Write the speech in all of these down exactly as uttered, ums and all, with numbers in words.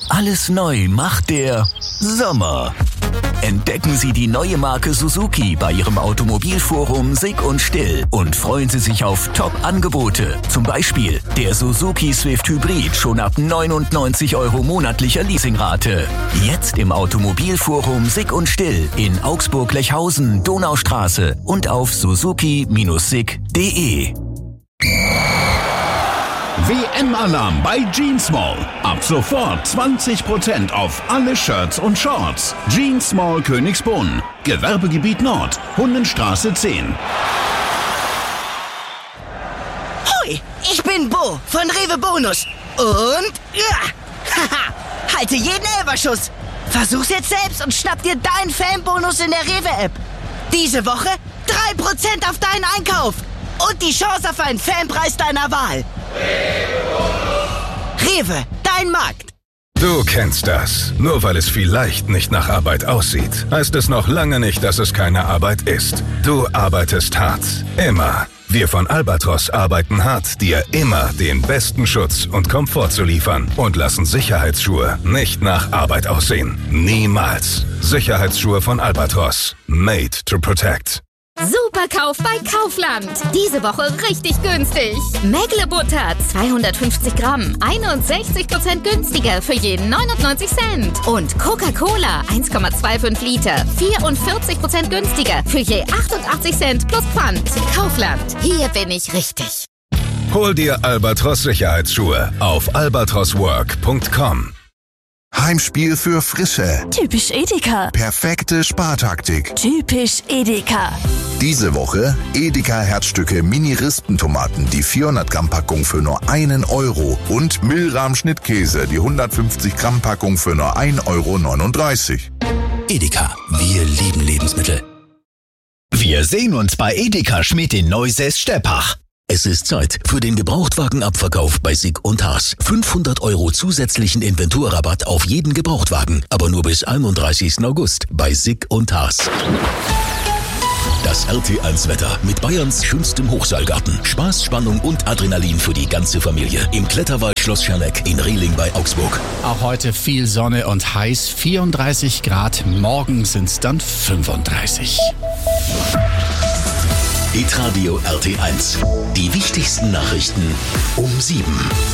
Alles neu macht der Sommer. Entdecken Sie die neue Marke Suzuki bei Ihrem Automobilforum Sick und Still und freuen Sie sich auf Top-Angebote. Zum Beispiel der Suzuki Swift Hybrid schon ab neunundneunzig Euro monatlicher Leasingrate. Jetzt im Automobilforum Sick und Still in Augsburg-Lechhausen, Donaustraße und auf suzuki Bindestrich sick punkt de. W M-Alarm bei Jeansmall. Ab sofort zwanzig Prozent auf alle Shirts und Shorts. Jeansmall Königsbrunn. Gewerbegebiet Nord. Hundenstraße zehn. Hoi, ich bin Bo von Rewe Bonus. Und ja, haha, halte jeden Elferschuss. Versuch's jetzt selbst und schnapp dir deinen Fanbonus in der Rewe-App. Diese Woche drei Prozent auf deinen Einkauf. Und die Chance auf einen Fanpreis deiner Wahl. Rewe, dein Markt. Du kennst das. Nur weil es vielleicht nicht nach Arbeit aussieht, heißt es noch lange nicht, dass es keine Arbeit ist. Du arbeitest hart. Immer. Wir von Albatros arbeiten hart, dir immer den besten Schutz und Komfort zu liefern und lassen Sicherheitsschuhe nicht nach Arbeit aussehen. Niemals. Sicherheitsschuhe von Albatros. Made to protect. Superkauf bei Kaufland. Diese Woche richtig günstig. Mägle-Butter zweihundertfünfzig Gramm, einundsechzig Prozent günstiger für jeden neunundneunzig Cent. Und Coca-Cola eins Komma fünfundzwanzig Liter, vierundvierzig Prozent günstiger für je achtundachtzig Cent plus Pfand. Kaufland, hier bin ich richtig. Hol dir Albatros Sicherheitsschuhe auf albatros work punkt com. Heimspiel für Frische. Typisch Edeka. Perfekte Spartaktik. Typisch Edeka. Diese Woche Edeka Herzstücke Mini-Rispentomaten, die vierhundert Gramm Packung für nur einen Euro und Milram Schnittkäse, die hundertfünfzig Gramm Packung für nur ein Euro neununddreißig. Edeka, wir lieben Lebensmittel. Wir sehen uns bei Edeka Schmidt in Neusäß-Steppach. Es ist Zeit für den Gebrauchtwagenabverkauf bei Sick und Haas. fünfhundert Euro zusätzlichen Inventurrabatt auf jeden Gebrauchtwagen, aber nur bis einunddreißigsten August bei Sick und Haas. Das R T eins Wetter mit Bayerns schönstem Hochseilgarten. Spaß, Spannung und Adrenalin für die ganze Familie. Im Kletterwald Schloss Scherneck in Rehling bei Augsburg. Auch heute viel Sonne und heiß. vierunddreißig Grad. Morgen sind es dann fünfunddreißig. Hitradio R T eins. Die wichtigsten Nachrichten um sieben.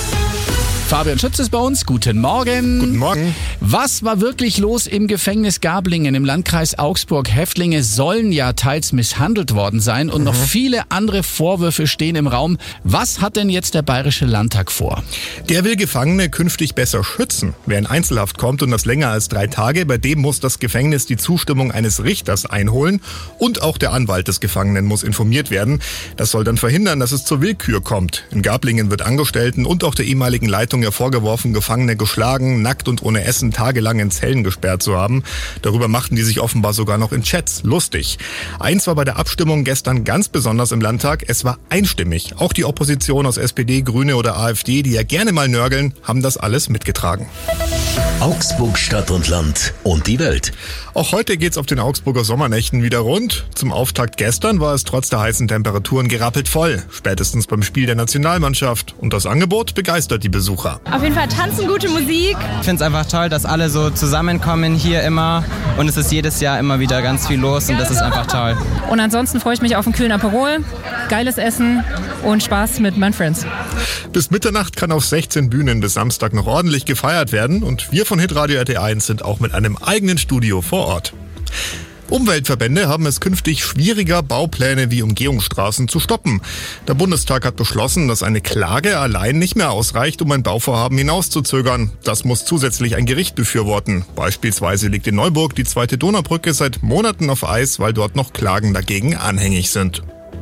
Fabian Schütz ist bei uns. Guten Morgen. Guten Morgen. Was war wirklich los im Gefängnis Gablingen im Landkreis Augsburg? Häftlinge sollen ja teils misshandelt worden sein und mhm. noch viele andere Vorwürfe stehen im Raum. Was hat denn jetzt der Bayerische Landtag vor? Der will Gefangene künftig besser schützen. Wer in Einzelhaft kommt und das länger als drei Tage, bei dem muss das Gefängnis die Zustimmung eines Richters einholen und auch der Anwalt des Gefangenen muss informiert werden. Das soll dann verhindern, dass es zur Willkür kommt. In Gablingen wird Angestellten und auch der ehemaligen Leitung ja vorgeworfen, Gefangene geschlagen, nackt und ohne Essen tagelang in Zellen gesperrt zu haben. Darüber machten die sich offenbar sogar noch in Chats lustig. Eins war bei der Abstimmung gestern ganz besonders im Landtag. Es war einstimmig. Auch die Opposition aus S P D, Grüne oder AfD, die ja gerne mal nörgeln, haben das alles mitgetragen. Augsburg, Stadt und Land und die Welt. Auch heute geht's auf den Augsburger Sommernächten wieder rund. Zum Auftakt gestern war es trotz der heißen Temperaturen gerappelt voll. Spätestens beim Spiel der Nationalmannschaft. Und das Angebot begeistert die Besucher. Auf jeden Fall tanzen, gute Musik. Ich finde es einfach toll, dass alle so zusammenkommen hier immer. Und es ist jedes Jahr immer wieder ganz viel los und das ist einfach toll. Und ansonsten freue ich mich auf einen kühlen Aperol, geiles Essen und Spaß mit meinen Friends. Bis Mitternacht kann auf sechzehn Bühnen bis Samstag noch ordentlich gefeiert werden. Und wir von Hitradio R T eins sind auch mit einem eigenen Studio vor Ort. Umweltverbände haben es künftig schwieriger, Baupläne wie Umgehungsstraßen zu stoppen. Der Bundestag hat beschlossen, dass eine Klage allein nicht mehr ausreicht, um ein Bauvorhaben hinauszuzögern. Das muss zusätzlich ein Gericht befürworten. Beispielsweise liegt in Neuburg die zweite Donaubrücke seit Monaten auf Eis, weil dort noch Klagen dagegen anhängig sind.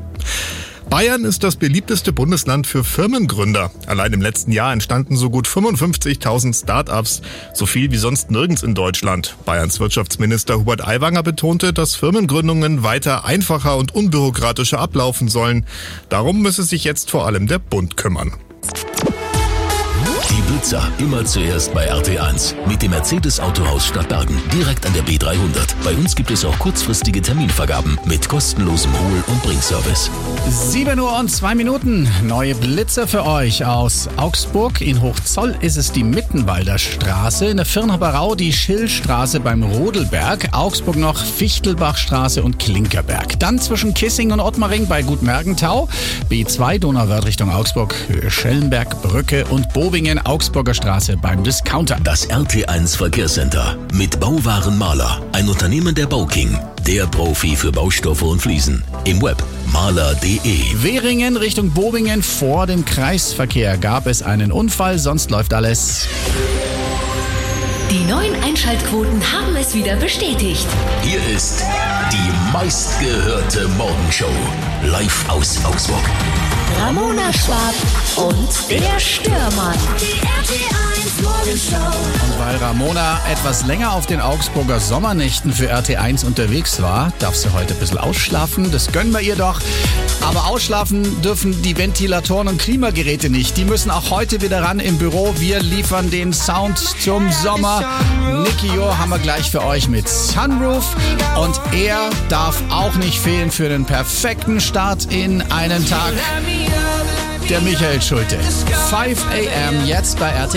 Bayern ist das beliebteste Bundesland für Firmengründer. Allein im letzten Jahr entstanden so gut fünfundfünfzigtausend Start-ups, so viel wie sonst nirgends in Deutschland. Bayerns Wirtschaftsminister Hubert Aiwanger betonte, dass Firmengründungen weiter einfacher und unbürokratischer ablaufen sollen. Darum müsse sich jetzt vor allem der Bund kümmern. Die Blitzer immer zuerst bei R T eins. Mit dem Mercedes Autohaus Stadtbergen, direkt an der B dreihundert. Bei uns gibt es auch kurzfristige Terminvergaben mit kostenlosem Hol- und Bringservice. sieben Uhr und zwei Minuten. Neue Blitzer für euch aus Augsburg. In Hochzoll ist es die Mittenwalder Straße. In der Firnhaberau die Schillstraße beim Rodelberg. Augsburg noch Fichtelbachstraße und Klinkerberg. Dann zwischen Kissing und Ottmaring bei Gutmergentau. B zwei Donauwörth Richtung Augsburg, Höhe Schellenberg, Brücke und Bobingen, Augsburger Straße beim Discounter. Das R T eins Verkehrscenter mit Bauwaren Maler. Ein Unternehmen der Bauking. Der Profi für Baustoffe und Fliesen. Im Web maler punkt de. Währingen Richtung Bobingen vor dem Kreisverkehr gab es einen Unfall, sonst läuft alles. Die neuen Einschaltquoten haben es wieder bestätigt. Hier ist die meistgehörte Morgenshow. Live aus Augsburg. Ramona Schwab und der Störmann. Die R T eins Morgenshow. Und weil Ramona etwas länger auf den Augsburger Sommernächten für R T eins unterwegs war, darf sie heute ein bisschen ausschlafen. Das gönnen wir ihr doch. Aber ausschlafen dürfen die Ventilatoren und Klimageräte nicht. Die müssen auch heute wieder ran im Büro. Wir liefern den Sound zum Sommer. Nicky Jo haben wir gleich für euch mit Sunroof. Und er darf auch nicht fehlen für den perfekten Start in einen Tag. Der Michael Schulte. fünf a m jetzt bei R T